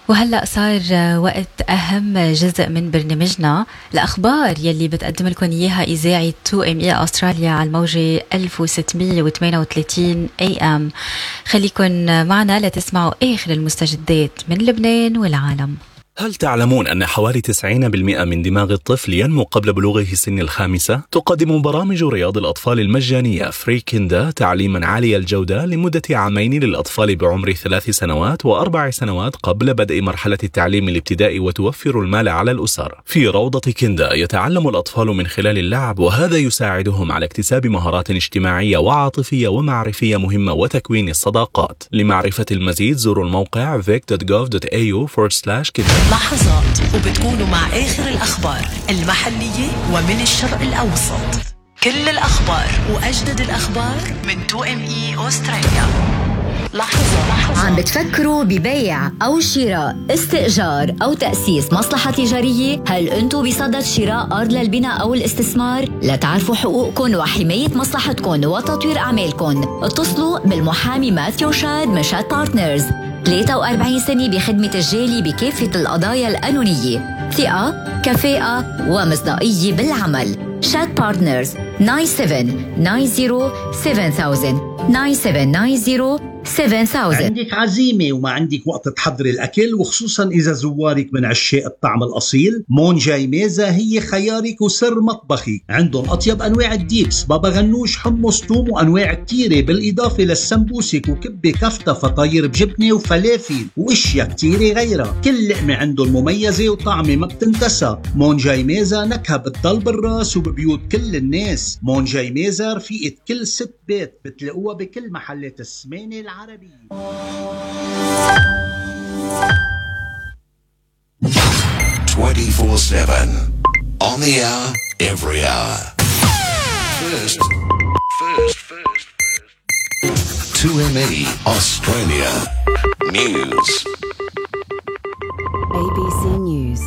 وهلأ صار وقت أهم جزء من برنامجنا، الأخبار يلي بتقدم لكم إياها إذاعة 2ME أستراليا على الموجة 1638 AM. خليكن معنا لتسمعوا آخر المستجدات من لبنان والعالم. هل تعلمون أن حوالي 90% من دماغ الطفل ينمو قبل بلوغه سن الخامسة؟ تقدم برامج رياض الأطفال المجانية فري كيندا تعليما عالي الجودة لمدة عامين للأطفال بعمر 3 سنوات و4 سنوات قبل بدء مرحلة التعليم الابتدائي، وتوفر المال على الأسر. في روضة كيندا يتعلم الأطفال من خلال اللعب، وهذا يساعدهم على اكتساب مهارات اجتماعية وعاطفية ومعرفية مهمة وتكوين الصداقات. لمعرفة المزيد زوروا الموقع vic.gov.au/Kinda. لحظات وبتكونوا مع آخر الأخبار المحلية ومن الشرق الأوسط. كل الأخبار وأجدد الأخبار من 2ME أستراليا. لحظة. عم بتفكروا ببيع أو شراء، استئجار أو تأسيس مصلحة تجارية؟ هل أنتوا بصدد شراء أرض للبناء أو الاستثمار؟ لتعرفوا حقوقكم وحماية مصلحتكم وتطوير أعمالكم، اتصلوا بالمحامي ماثيو شاد من شاد بارتنرز. 43 سنة بخدمة الجالي بكافة القضايا القانونية، ثقة، كفاءة ومصداقية بالعمل. شاد بارتنرز 97907000. عندك عزيمة وما عندك وقت تحضري الأكل، وخصوصا إذا زوارك من عشاق الطعم الأصيل، مون جاي ميزة هي خيارك وسر مطبخك. عندهم أطيب أنواع الديبس، بابا غنوش، حمص، توم وأنواع كتيرة، بالإضافة للسمبوسك وكبة كفتة، فطاير بجبنة وفلافل واشياء كتيرة غيرها. كل لقمة عندهم مميزة وطعمة ما بتنتسى. مون جاي ميزة نكهة بتضل بالراس وببيوت كل الناس. مون جاي ميزة رفيقة كل ست بيت، بتلاقوها بكل محلات السمانة العربية. 24/7 on the hour, every hour. First. 2ME Australia News. ABC News.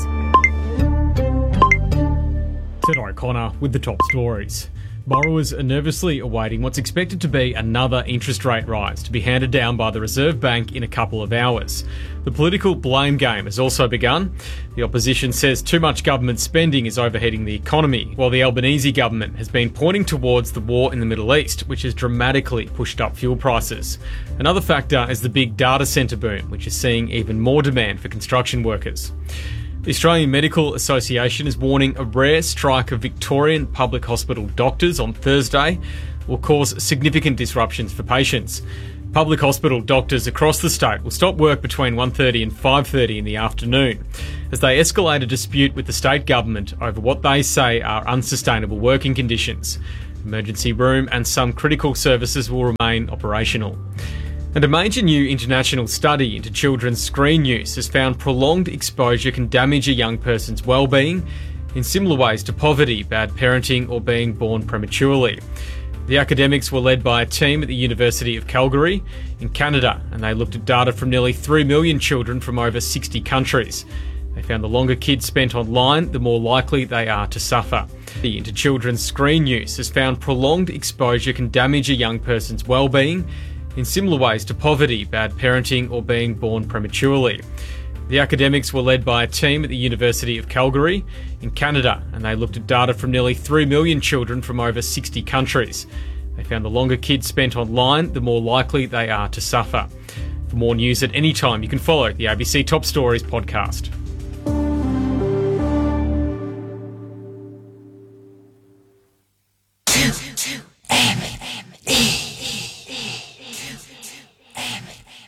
Ted O'Connor with the top stories. Borrowers are nervously awaiting what's expected to be another interest rate rise to be handed down by the Reserve Bank in a couple of hours. The political blame game has also begun. The opposition says too much government spending is overheating the economy, while the Albanese government has been pointing towards the war in the Middle East, which has dramatically pushed up fuel prices. Another factor is the big data centre boom, which is seeing even more demand for construction workers. The Australian Medical Association is warning a rare strike of Victorian public hospital doctors on Thursday will cause significant disruptions for patients. Public hospital doctors across the state will stop work between 1:30 and 5:30 in the afternoon as they escalate a dispute with the state government over what they say are unsustainable working conditions. Emergency room and some critical services will remain operational. And a major new international study into children's screen use has found prolonged exposure can damage a young person's well-being in similar ways to poverty, bad parenting or being born prematurely. The academics were led by a team at the University of Calgary in Canada, and they looked at data from nearly 3 million children from over 60 countries. They found the longer kids spent online, the more likely they are to suffer. The into children's screen use has found prolonged exposure can damage a young person's well-being in similar ways to poverty, bad parenting or being born prematurely. The academics were led by a team at the University of Calgary in Canada, and they looked at data from nearly 3 million children from over 60 countries. They found the longer kids spent online, the more likely they are to suffer. For more news at any time, you can follow the ABC Top Stories podcast.